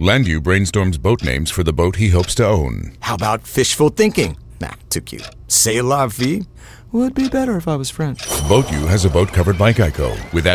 Landu brainstorms boat names for the boat he hopes to own. How about fishful thinking? Nah, too cute. C'est la vie? Would be better if I was French. Boat U has a boat covered by Geico with